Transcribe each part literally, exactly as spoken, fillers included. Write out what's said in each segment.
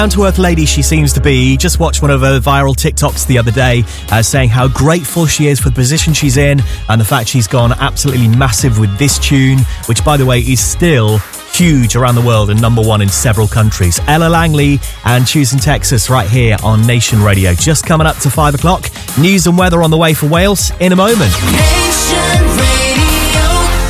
Down-to-earth lady she seems to be. Just watched one of her viral TikToks the other day uh, saying how grateful she is for the position she's in and the fact she's gone absolutely massive with this tune, which, by the way, is still huge around the world and number one in several countries. Ella Langley and Choosing Texas right here on Nation Radio. Just coming up to five o'clock. News and weather on the way for Wales in a moment. Nation Radio.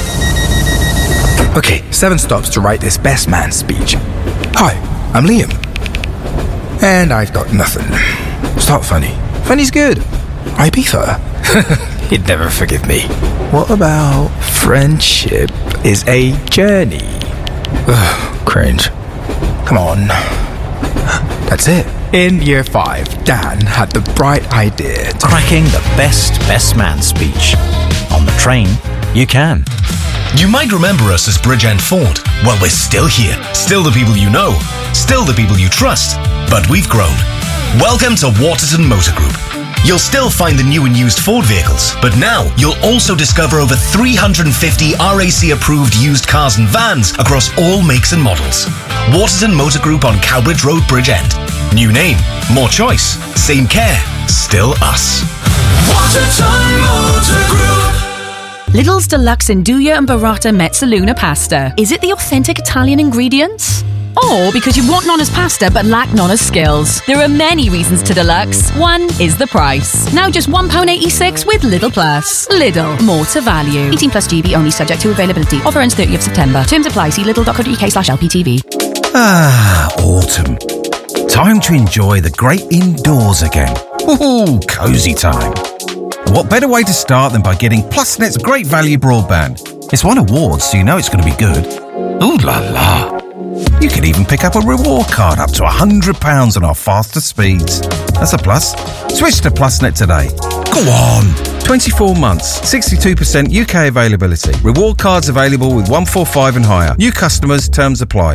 Okay, seven stops to write this best man speech. Hi, I'm Liam. And I've got nothing. Start funny. Funny's good. Ibiza. He'd never forgive me. What about friendship is a journey? Ugh, cringe. Come on. That's it. In year five, Dan had the bright idea to cracking the best best man speech. On the train, you can. You might remember us as Bridgend Ford. Well, we're still here. Still the people you know. Still the people you trust. But we've grown. Welcome to Waterton Motor Group. You'll still find the new and used Ford vehicles, but now you'll also discover over three hundred fifty R A C-approved used cars and vans across all makes and models. Waterton Motor Group on Cowbridge Road, Bridgend. New name, more choice, same care, still us. Waterton Motor Group. Lidl's Deluxe Nduja and Burrata Mezzaluna pasta. Is it the authentic Italian ingredients? Or because you want Nonna's pasta but lack Nonna's skills? There are many reasons to Deluxe. One is the price. Now just one pound eighty-six with Lidl Plus. Lidl, more to value. eighteen plus G B only, subject to availability. Offer ends thirtieth of September. Terms apply. See lidl.co.uk slash LPTV. Ah, autumn. Time to enjoy the great indoors again. Woohoo, cosy time. What better way to start than by getting PlusNet's great value broadband? It's won awards, so you know it's going to be good. Ooh la la. You can even pick up a reward card up to one hundred pounds on our faster speeds. That's a plus. Switch to PlusNet today. Go on. twenty-four months, sixty-two percent U K availability. Reward cards available with one forty-five and higher. New customers, terms apply.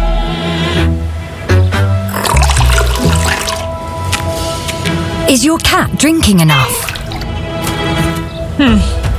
Is your cat drinking enough? Hmm.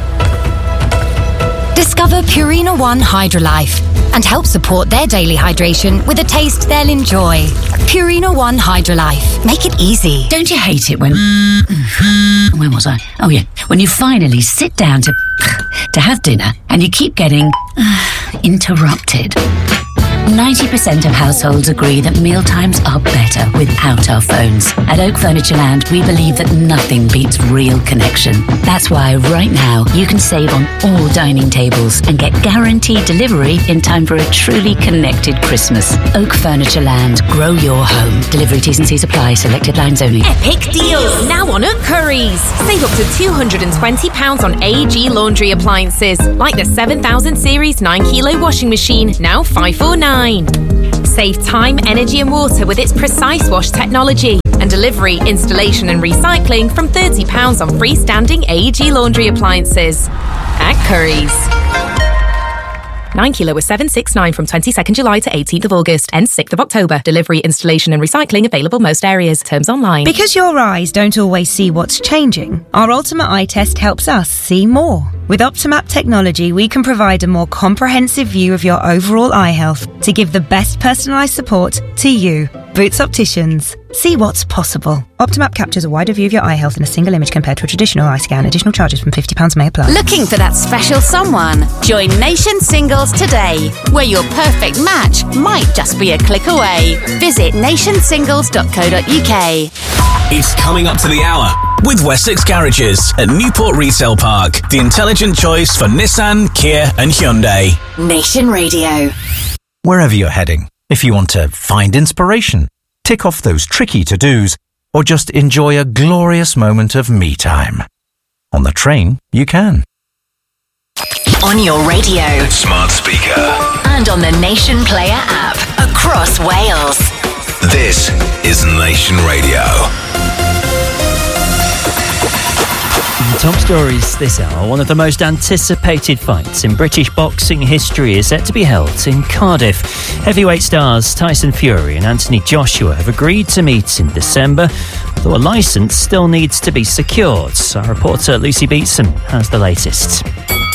Discover Purina One Hydrolife and help support their daily hydration with a taste they'll enjoy. Purina One Hydrolife. Make it easy. Don't you hate it when... Where was I? Oh, yeah. When you finally sit down to... to have dinner and you keep getting... interrupted. ninety percent of households agree that mealtimes are better without our phones. At Oak Furniture Land, we believe that nothing beats real connection. That's why right now you can save on all dining tables and get guaranteed delivery in time for a truly connected Christmas. Oak Furniture Land. Grow your home. Delivery T's and C's apply. Selected lines only. Epic deals now on at Currys. Save up to two hundred twenty pounds on A E G laundry appliances, like the seven thousand series nine kilo washing machine, now five forty-nine. Save time, energy and water with its Precise Wash technology. And delivery, installation and recycling from thirty pounds on freestanding A E G laundry appliances. At Currys. nine kilo was seven sixty-nine from twenty-second July to eighteenth of August. Ends sixth of October. Delivery, installation and recycling available most areas. Terms online. Because your eyes don't always see what's changing, our Ultimate Eye Test helps us see more. With Optimap technology, we can provide a more comprehensive view of your overall eye health to give the best personalised support to you. Boots Opticians. See what's possible. Optimap captures a wider view of your eye health in a single image compared to a traditional eye scan. Additional charges from fifty pounds may apply. Looking for that special someone? Join Nation Singles today, where your perfect match might just be a click away. Visit nation singles dot co dot uk. It's coming up to the hour with Wessex Garages at Newport Retail Park. The intelligent choice for Nissan, Kia and Hyundai. Nation Radio. Wherever you're heading, if you want to find inspiration, tick off those tricky to-dos, or just enjoy a glorious moment of me time. On the train, you can. On your radio, smart speaker, and on the Nation Player app across Wales. This is Nation Radio. Top stories this hour. One of the most anticipated fights in British boxing history is set to be held in Cardiff. Heavyweight stars Tyson Fury and Anthony Joshua have agreed to meet in December, though a licence still needs to be secured. Our reporter Lucy Beatson has the latest.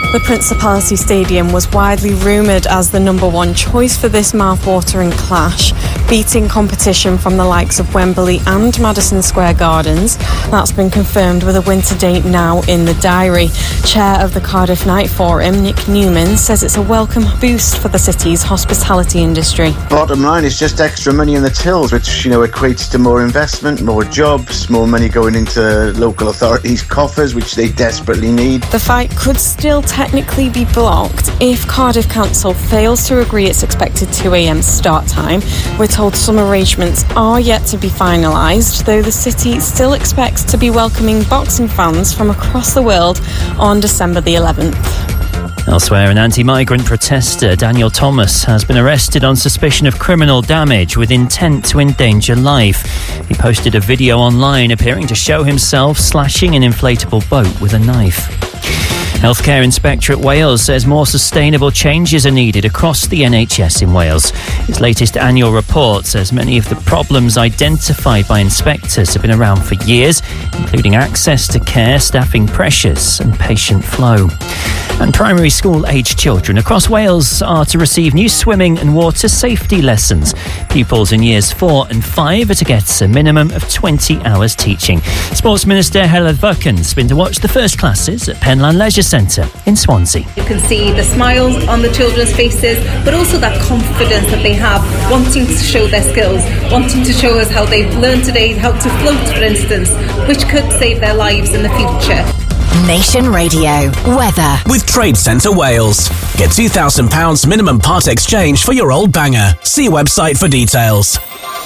The Principality Stadium was widely rumoured as the number one choice for this mouth-watering clash, beating competition from the likes of Wembley and Madison Square Gardens. That's been confirmed with a winter date now in the diary. Chair of the Cardiff Night Forum, Nick Newman, says it's a welcome boost for the city's hospitality industry. Bottom line is just extra money in the tills, which, you know, equates to more investment, more jobs, more money going into local authorities' coffers, which they desperately need. The fight could still technically be blocked if Cardiff Council fails to agree its expected two a.m. start time. We're told some arrangements are yet to be finalised, though the city still expects to be welcoming boxing fans from across the world on December the eleventh. Elsewhere, an anti-migrant protester, Daniel Thomas, has been arrested on suspicion of criminal damage with intent to endanger life. He posted a video online appearing to show himself slashing an inflatable boat with a knife. Healthcare Inspectorate Wales says more sustainable changes are needed across the N H S in Wales. Its latest annual report says many of the problems identified by inspectors have been around for years, including access to care, staffing pressures and patient flow. And primary school-aged children across Wales are to receive new swimming and water safety lessons. Pupils in years four and five are to get a minimum of twenty hours teaching. Sports Minister Helen Furcan's been to watch the first classes at Penlan Leisure Centre in Swansea. You can see the smiles on the children's faces, but also that confidence that they have, wanting to show their skills, wanting to show us how they've learned today how to float, for instance, which could save their lives in the future. Nation Radio weather with Trade Centre Wales. Get two thousand pounds minimum part exchange for your old banger. See website for details.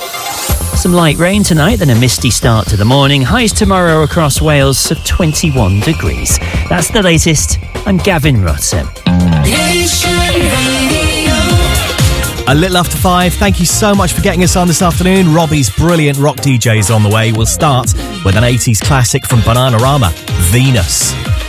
Some light rain tonight, then a misty start to the morning. Highs tomorrow across Wales of twenty-one degrees. That's the latest. I'm Gavin Rutter. Nation Radio. A little after five. Thank you so much for getting us on this afternoon. Robbie's brilliant rock D Js on the way. We'll start with an eighties classic from Bananarama, Venus.